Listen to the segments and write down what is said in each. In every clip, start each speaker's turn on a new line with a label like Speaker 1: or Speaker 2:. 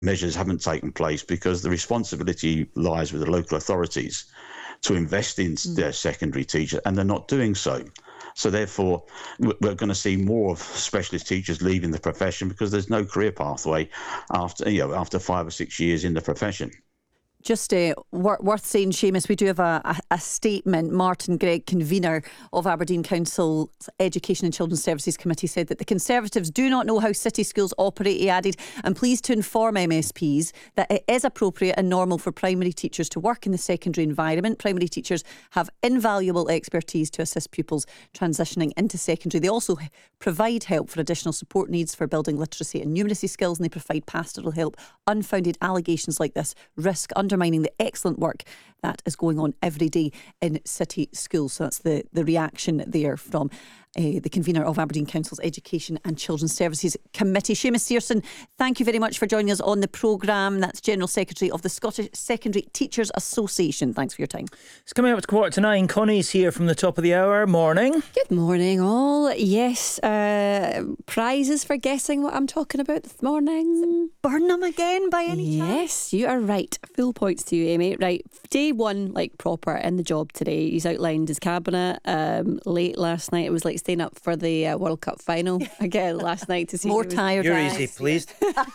Speaker 1: measures haven't taken place because the responsibility lies with the local authorities to invest in their secondary teachers, and they're not doing so. So therefore, we're going to see more of specialist teachers leaving the profession because there's no career pathway after 5 or 6 years in the profession.
Speaker 2: Just worth saying, Seamus, we do have a statement. Martin Gregg, convener of Aberdeen Council's Education and Children's Services Committee, said that the Conservatives do not know how city schools operate. He added, and pleased to inform MSPs that it is appropriate and normal for primary teachers to work in the secondary environment. Primary teachers have invaluable expertise to assist pupils transitioning into secondary. They also provide help for additional support needs for building literacy and numeracy skills, and they provide pastoral help. Unfounded allegations like this risk undermining the excellent work that is going on every day in city schools. So that's the reaction there from the convener of Aberdeen Council's Education and Children's Services Committee. Seamus Searson, thank you very much for joining us on the programme. That's General Secretary of the Scottish Secondary Teachers Association. Thanks for your time.
Speaker 3: It's coming up at 8:45. Connie's here from the top of the hour. Morning.
Speaker 4: Good morning, all. Yes, prizes for guessing what I'm talking about this morning.
Speaker 2: Burnham again, by any chance?
Speaker 4: Yes, you are right. Full points to you, Amy. Right, day one, like proper in the job today. He's outlined his cabinet. Late last night, it was like staying up for the World Cup final again last night to see
Speaker 2: more tired.
Speaker 3: You're
Speaker 2: eyes.
Speaker 3: easy pleased.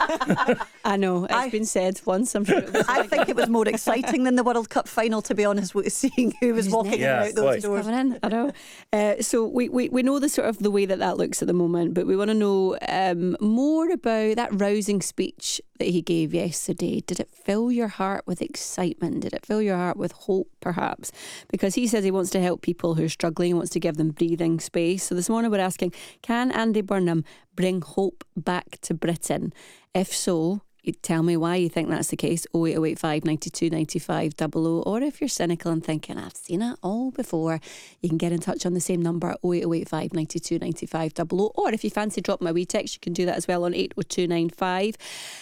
Speaker 4: I know it's been said once. I'm sure.
Speaker 2: I think it was more exciting than the World Cup final, to be honest, with seeing who was walking out those doors.
Speaker 4: Coming in, I know. So we know the sort of the way that looks at the moment, but we want to know more about that rousing speech that he gave yesterday. Did it fill your heart with excitement? Did it fill your heart with hope, perhaps? Because he says he wants to help people who are struggling, he wants to give them breathing space. So this morning we're asking, can Andy Burnham bring hope back to Britain? If so, you tell me why you think that's the case. 08085 92 95 00. Or if you're cynical and thinking, I've seen it all before, you can get in touch on the same number, 08085 92 95 00. Or if you fancy dropping my wee text, you can do that as well on 80295.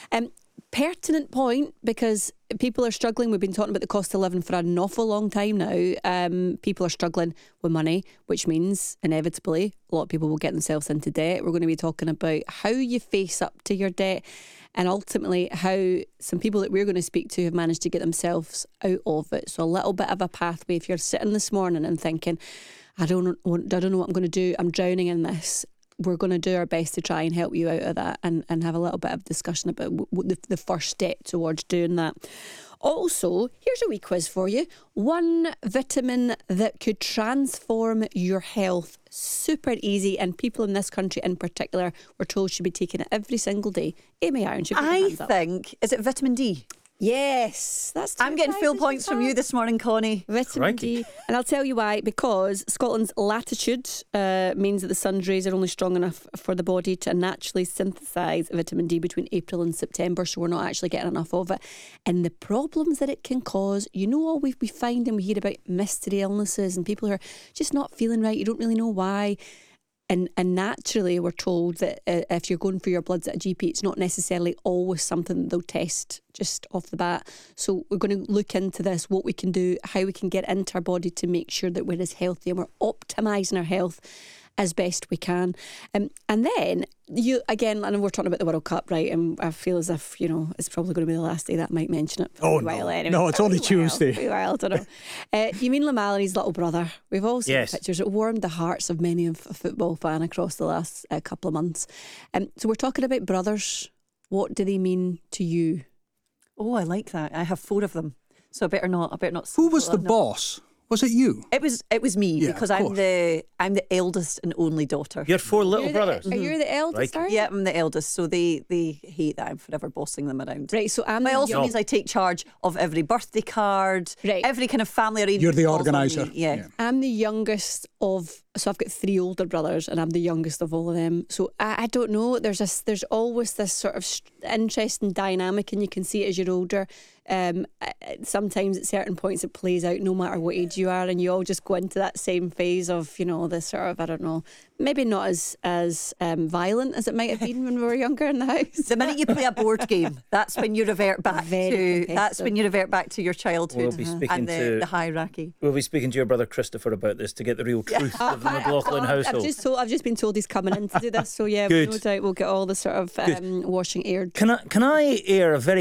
Speaker 4: Pertinent point, because people are struggling. We've been talking about the cost of living for an awful long time now. People are struggling with money, which means inevitably a lot of people will get themselves into debt. We're going to be talking about how you face up to your debt, and ultimately how some people that we're going to speak to have managed to get themselves out of it. So a little bit of a pathway. If you're sitting this morning and thinking, I don't know what I'm going to do, I'm drowning in this, we're going to do our best to try and help you out of that and have a little bit of discussion about the first step towards doing that. Also, here's a wee quiz for you. One vitamin that could transform your health. Super easy, and people in this country in particular were told should be taking it every single day. Amy Irons, you put your hands up.
Speaker 2: Is it vitamin D?
Speaker 4: Yes, that's.
Speaker 2: I'm getting full points from you this morning, Connie.
Speaker 4: Vitamin D, and I'll tell you why. Because Scotland's latitude means that the sun's rays are only strong enough for the body to naturally synthesise vitamin D between April and September, so we're not actually getting enough of it. And the problems that it can cause, all we find and we hear about mystery illnesses and people who are just not feeling right. You don't really know why. And naturally, we're told that if you're going for your bloods at a GP, it's not necessarily always something they'll test just off the bat. So we're going to look into this, what we can do, how we can get into our body to make sure that we're as healthy and we're optimising our health as best we can. And then, I know we're talking about the World Cup, right? And I feel as if, it's probably going to be the last day that I might mention it.
Speaker 5: Anyway. No, it's only Tuesday.
Speaker 4: I don't know. You mean Lamela and his little brother? We've all seen pictures. It warmed the hearts of many of a football fan across the last couple of months. So we're talking about brothers. What do they mean to you?
Speaker 2: Oh, I like that. I have 4 of them. So I better not.
Speaker 5: Who was the boss? Was it you?
Speaker 2: It was me, because I'm the eldest and only daughter.
Speaker 3: You had 4 little brothers.
Speaker 4: Are you the eldest?
Speaker 3: Right.
Speaker 2: Yeah, I'm the eldest, so they hate that I'm forever bossing them around.
Speaker 4: Right, so
Speaker 2: it also means I take charge of every birthday card, every kind of family arrangement.
Speaker 5: You're the organiser.
Speaker 2: Yeah.
Speaker 4: I'm the youngest so I've got 3 older brothers, and I'm the youngest of all of them. So I don't know. There's always this sort of interesting dynamic, and you can see it as you're older. Sometimes at certain points it plays out no matter what age you are, and you all just go into that same phase of the sort of, I don't know, maybe not as violent as it might have been when we were younger in the house.
Speaker 2: The minute you play a board game, that's when you revert back to your childhood and the hierarchy.
Speaker 3: We'll be speaking to your brother Christopher about this to get the real truth of the McLaughlin household.
Speaker 4: I've just been told he's coming in to do this, so yeah, no doubt we'll get all the sort of washing aired.
Speaker 3: Can I air a very